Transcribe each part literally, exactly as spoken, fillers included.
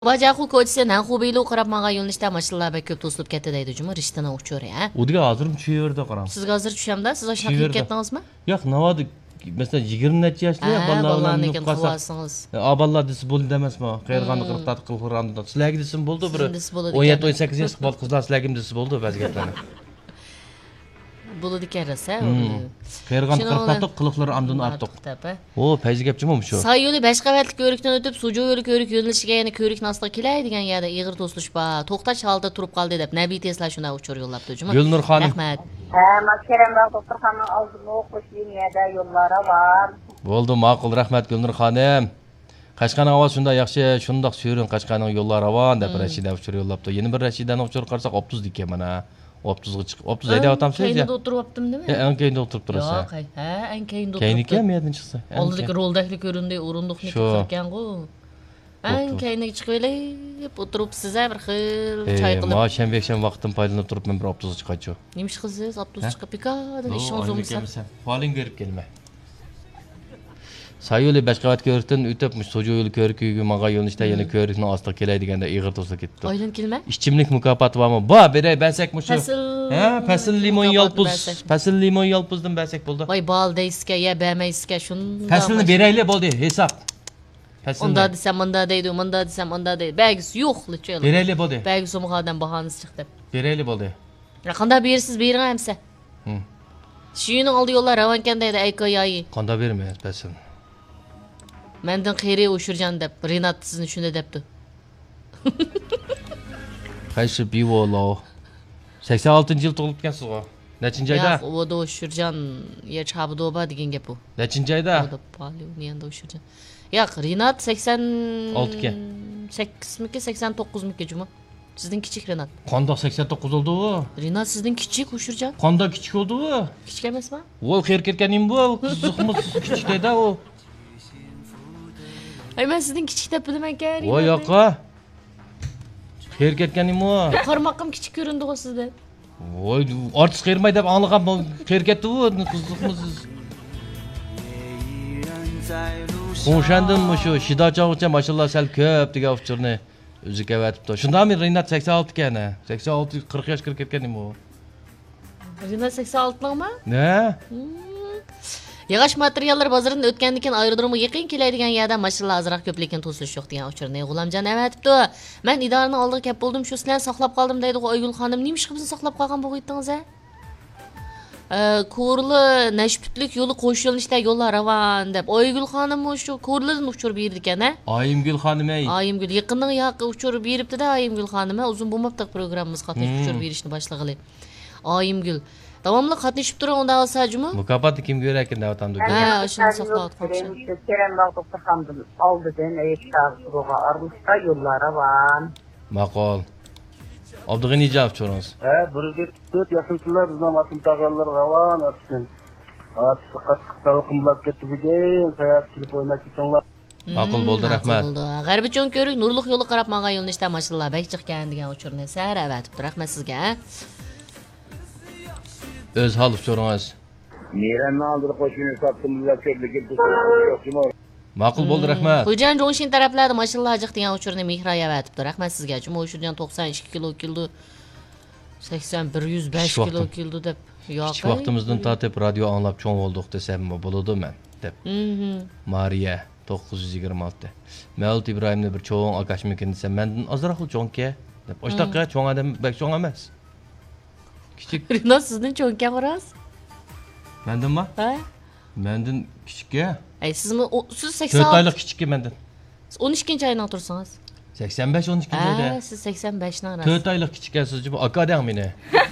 Bacaqul ko'chisi Nanxubeyli qarab manga yo'nalishda mashinalar ko'p to'silib ketdi deydi Juma Rishtana o'chori, ha? Udiga hozir tushayverdi qaram. Sizga hozir tushamda, siz oshna qilib ketdingizmi? Yo'q, navodi mesela yigirma necha yoshli bolalarni nutq qilsangiz. Aballar desi bo'ldi emasmi? Qayrg'anni qirqtat qilg'iranda. Sizlarga desim bo'ldi bir o'n yetti o'n sakkiz yoshli bola qizlar sizlarga desi bo'ldi vaziyatlarni. Bo'ladi kerasa. Qayrg'anni qirqtat qiliqlari andun ortiq. O, payzi gapchimi shu? Say yo'li besh qavatli ko'rikdan o'tib, Sujo yo'li ko'rik yo'nalishiga yana ko'rik nasliga kelay degan yerda ig'ir to'silish bor. To'xtash holda turib qoldi deb Nabiy Tesla shuna uchur yo'llabdi Juma. Gulnur xonim. Rahmat. Ha, Keremboq doktorxona oldida o'qish liniyada yo'llari bor. Bo'ldi, ma'qul, rahmat Gulnur xonim. Qashqarning havosi shunday yaxshi, shundoq suyuring Qashqarning yo'llari ravon deb Rashida uchur yo'llabdi. Yana bir Rashidani uchur qarsak o'ttiz ekan mana. o'ttizga chiqib, o'ttiz aytyapman siz. Keyinda o'tiribdim nima? Ha, an keyinda o'tirib turasiz. Yo'q, ha, an keyinda o'tiribdi. Keyinga medan chiqsa. Oldidagi roldagi ko'rinday o'rindiqni qilgan-ku. An keyinga chiqib elib o'tiribsiz bir xil choy qilib. Ma shanba-yakshan vaqtim foydalanib turibman bir o'ttiz chiqachu. Nima ish qilsiz? o'ttiz chiqib pikadan ishimiz bo'lmasa. Qoling berib kelma. Sayyo'li besh qavat ko'rikdan o'tib, Sojo yo'li ko'rikiga menga yo'nalishda yana ko'rikning ostiga kelay deganda ig'ir to'sib ketdi. Oylan kelma. Ichimlik mukofoti bormi? Bo, beray basak mushu. Ha, pasil limon yolpuz. Pasil limon yolpuzdan basak bo'ldi. Voy bal deysizga, ya bermaysizga shunda. Pasilni berayli bo'ldi, hisob. Unda desam, unda deydi, unda desam, unda deydi. Bagis yo'q, lechel. Berayli bo'ldi. Bagis o'mg'adan bahanasi chiqdi. Berayli bo'ldi. Qanday bersiz, bering hamsa. Hı. Shuyning oldi yo'llar ravankan deydi, aykoyayi. Qanday bermaysiz pasil? Mendan xeyri o'shirjan deb, Renat sizni shunda debdi. Qaysi bivolo? sakson oltinchi yil tug'ilgansiz-ku. Nechinchi oyda? Yo'q, o'da o'shirjan, yer chabida o'ba degan gap bu. Nechinchi oyda? O'da pali, uniyanda o'shirjan. Yo'q, Renat sakson olti ga. sakkizmiki, sakson to'qqizmiki Juma. Sizdan kichik Renat. Qandoq sakson to'qqiz oldu-ku? Renat sizdan kichik o'shirjan. Qandoq kichik oldu-ku? Kichik emasmi? Voy, xer ketganim bu, qiziqmiz kichikda u. Ay men sizdan kichik deb bilmayman-ku. Voy yo'qa. Xer ketganim u. Qarmoqim kichik ko'rindi-ku sizda. Voy, ortiq qermay deb anglagan xer ketdi u, qiziqmiz. Qo'shandim shu shidochog'icha mashallah sal ko'p degan uchurni o'zi qavatibdi. Shundami Renat sakson olti kana. sakson olti qirq yosh kirib ketganim u. Renat sakson olti ningmi? Ne? Yig'ash materiallar bozoridan o'tgandan keyin aerodromga yaqin keladigan yerda mashinalar azroq ko'p lekin to'silish yo'q degan uchurni G'ulamjon aytibdi. Men idorani oldiga kelib bo'ldim, shu sizlarni saqlab qoldim deydi Oygul xonim. Nima ish qilib bizni saqlab qolgan bo'g'itdingiz a? Ko'rli Nashputlik yo'li qo'sh yo'nalishda yo'llar ravon deb Oygul xonim shu Ko'rlidan uchirib berdi ekan a? Oyimgul xonim ey. Oyimgul yaqindan yoqqa uchirib beribdi-da Oyimgul xonim. Uzun bo'lmabdi programmamiz qatnashib uchirib berishni boshlag'ili. Oyimgul davomli qatnashib turing unda olsa Juma. Mukofotni kimga berar ekan davtamda? Ha, shuni saqlab qo'yishdi. Keremboq doktorxonadan oldidan aytib turgan armishda yo'llari bor. Maqol. Abdug'ani javob so'raysiz. Ha, birga to'rt yaqinchilar bizning matin tag'allar ravon atsin. Atsi qattiq qimmat ketdi bugun, sayat kelib o'ynab ketinglar. Maqul bo'ldi, rahmat. Bo'ldi. G'arbiy cho'ng ko'rik nurliq yo'li qarab menga yo'nalishda mashinalar bek chiqqan degan uchurni sara avatibdi. Rahmat sizga. O'z hol so'rangiz. Meranni oldirib qo'shini sotdimlar ko'pligi yo'qmi? Ma'qul bo'ldi, rahmat. Xo'jayin Jo'nshin taraflarda mashinalar jiq degan uchurni Mehra avatibdi. Rahmat sizga. Juma o'shirgan to'qson ikki kilo keldi. sakson bir yuz besh kilo keldi deb. Yo'q. Kichik vaqtimizdan tortib radio anglab cho'ng bo'ldik desam bo'ladi men deb. Mhm. Mariya to'qqiz yuz yigirma olti. Mavlud Ibrohimni bir cho'ng akashmikin desam, mendan ozroq cho'ngga deb. O'shtaqa cho'ng odam bak cho'ng emas. Kichik. Renat sizdan cho'ngga qo'rasiz? Mendanmi? Ha? Mendan kichikka. Ay sizmi siz sakson to'rt oylik kichikka mendan. Siz o'n ikkinchi oydan tursangiz. sakson besh o'n ikkinchi oyda. Ha, siz sakson besh dan rас. to'rt oylik kichikkasiz bu akadam meni.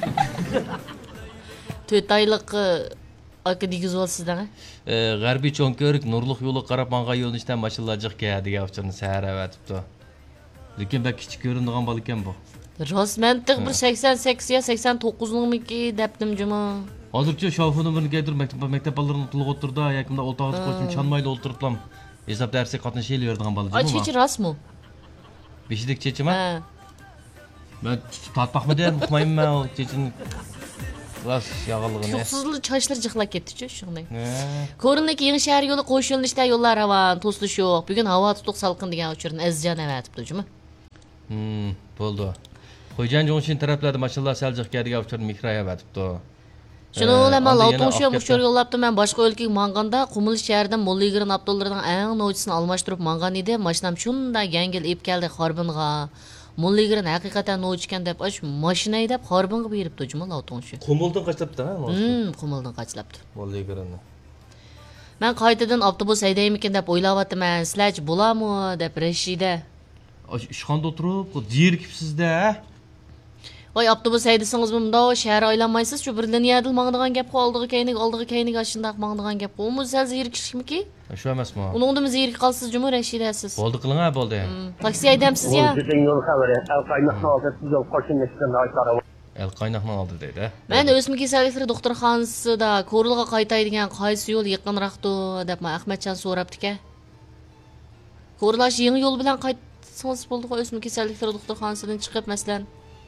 to'rt oylik aka degizolsizdan. E, g'arbiy cho'ng ko'rik nurliq yo'li qarab menga yo'lishdan mashinalar jiqqa degan uchurni sara avatibdi. Lekin bak kichik ko'rinadigan bola ekan bu. Rosmantiq bir sakson sakkiz yo sakson to'qqiz mingki debdim Juma. Hozircha shofini birini keltirib maktab maktab bolalarni tilib o'tirdi, yaqinda o'rtog'i qo'shim chanmayli o'tiriblam. Hisob darsi qatnashib yuradigan bola Juma. Achichi rasmi? Beshlik chechima? Ha. Men tatmoqmi deb uqmayman o chechin. Ras yog'ilg'ini. Yo'qsizlik chochlar jiqlab ketdi-chi shunday. Ko'rinlik Yangi shahar yo'li qo'sh yo'nalishda yo'llar ravon, to'silish yo'q. Bugun havo tutuq salqin degan uchurni Azizjon avatibdi Juma. Hmm, bo'ldi. Qo'yjan Jongshin taraflarda mashallah saljiq gadiga uchur mikroya batibdi. Shuni o'ylayman, Endi yana Lavtonshu oqib mushur ketdi. yo'llabdi. Men boshqa o'lkaga manganda Qumul shahridan Molligirin Abdullarning eng novchisini almashtirib mangan edi. Mashinam shunda yengil ib keldi Xarbinga. Molligirin haqiqatan novch ekan deb ash mashina haydab Xarbinga beribdi juma Lavtonshu. Qumuldan qachlabdi, ha? Hmm, Qumuldan qachlabdi. Molligirini. Men qaytadan avtobus haydaymikin deb o'ylayapman. Sizlarchi bo'larmi deb Rashida. Ishxonda o'tirib, zerikibsiz-da. Voy avtobus haydasangiz bunda shahar aylanmaysiz, shu bir liniyada mangdigan gap qoldiga keyniga oldiga keyniga shundaq mangdigan gap. U sal zerikishmiki? Shu emasmi? Uningda zerik qolsiz juma Rashida siz. Bo'ldi qiling, ha, bo'ldi. Taksi haydamsiz ya? Sizin yol haberi. El kaynak oldu. Siz yol koşunlaştığında aytara. El qaynaqni oldi deydi. Men o'smi kasalliklari doktorxonasida ko'rilga qaytaydigan qaysi yo'l yaqinroqdi deb men Ahmadjon so'rabdi-ka. Ko'rilash yangi yo'l bilan qaytsangiz bo'ldi-ku o'smi kasalliklari doktorxonasidan chiqib masalan.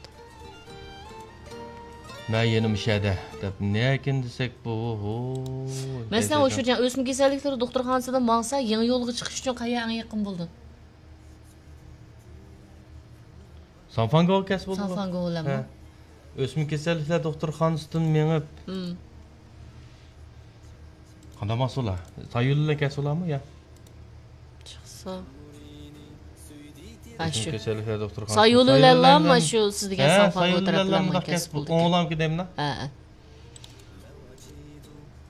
Men yeni mishada deb nekin desek bu. Masalan, o'sha o'smi kasalliklari doktorxonasidan mangsa yangi yo'lga chiqish uchun qayerga eng yaqin bo'ldi? Sanfanga kas bo'ldi. Sanfanga o'lami. O'smik kasalliklar doktorxonasidan menib. Hmm. Qanday mas'ullar? Sayyo'llar kasalami ya? Chiqsa. O'smik kasalliklar doktorxonasi. Sayyo'llarmi shu siz degan Sanfanga taraflardan kas bo'ldi. O'nglamki demna? Ha.